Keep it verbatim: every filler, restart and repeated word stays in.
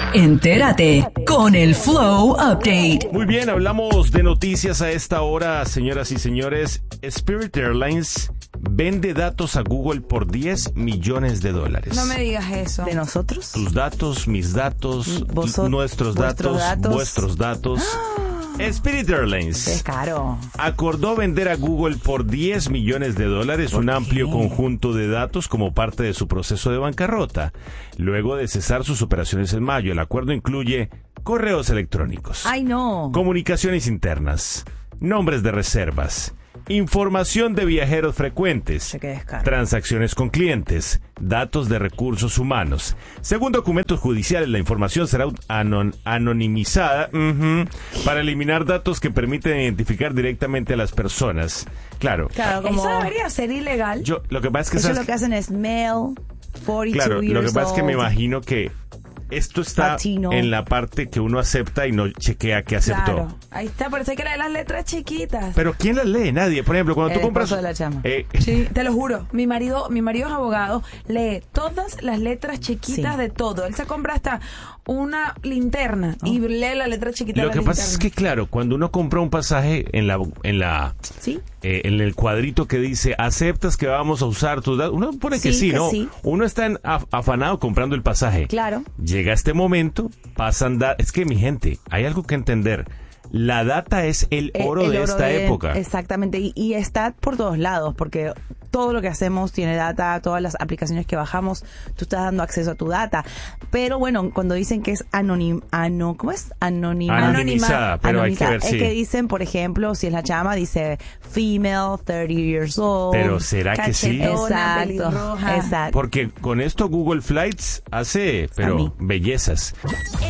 Entérate con el Flow Update. Muy bien, hablamos de noticias a esta hora, señoras y señores. Spirit Airlines vende datos a Google por diez millones de dólares. No me digas eso. ¿De nosotros? Tus datos, mis datos, Vosot- nuestros datos, datos, vuestros datos. Spirit Airlines Es caro. acordó vender a Google por diez millones de dólares un amplio conjunto de datos como parte de su proceso de bancarrota, luego de cesar sus operaciones en mayo. El acuerdo incluye correos electrónicos, Ay, no. comunicaciones internas, nombres de reservas, información de viajeros frecuentes, Sé que es caro. transacciones con clientes, datos de recursos humanos. Según documentos judiciales, la información será anon- anonimizada ujú, para eliminar datos que permiten identificar directamente a las personas. Claro, Claro, como... Eso debería ser ilegal. yo lo que pasa es que Ellos sabes- lo que hacen es mail, cuarenta y dos claro, lo que years pasa es que me old. imagino que esto está Latino. en la parte que uno acepta y no chequea que aceptó. Claro. Ahí está, por eso hay que leer las letras chiquitas. Pero ¿quién las lee? Nadie. Por ejemplo, cuando El tú compras... esposo de la chama. eh, Sí, te lo juro. Mi marido, mi marido es abogado, lee todas las letras chiquitas Sí. de todo. Él se compra hasta una linterna y lee la letra chiquita Lo de que la pasa linterna. es que, claro, cuando uno compra un pasaje en la en la ¿Sí? eh, en el cuadrito que dice aceptas que vamos a usar tus datos, uno pone que Sí, sí, que ¿no? sí. Uno está en- af- afanado comprando el pasaje. Claro. Llega este momento, pasan da es que mi gente, hay algo que entender. La data es el El- oro el de oro esta de- época. Exactamente, y, y está por todos lados, porque todo lo que hacemos tiene data, todas las aplicaciones que bajamos, tú estás dando acceso a tu data. Pero bueno, cuando dicen que es anonim, ano, ¿cómo es? Anonima, Anonimizada, pero hay que ver, es sí. que dicen, por ejemplo, si es la chama, dice female, thirty years old. Pero ¿será que sí? Cachetona, Exacto, pelirroja. exacto. Porque con esto Google Flights hace, A pero mí. bellezas.